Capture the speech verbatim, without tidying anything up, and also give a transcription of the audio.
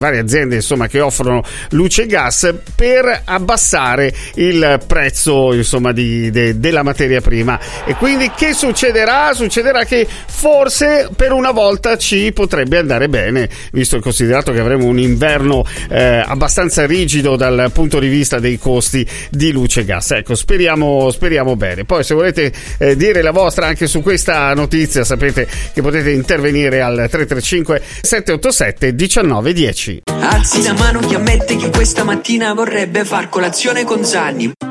varie aziende insomma che offrono luce e gas per abbassare il prezzo insomma di, de, della materia prima. E quindi che succederà? Succederà che forse per una volta ci potrebbe andare bene, visto e considerato che avremo un inverno eh, abbastanza rigido dal punto di vista dei costi di luce e gas. Ecco, speriamo, speriamo bene. Poi se volete eh, dire la vostra anche su questa notizia, sapete che potete intervenire al tre tre cinque sette otto sette uno nove uno zero. Alzi la mano chi ammette che questa mattina vorrebbe far colazione con Zanni.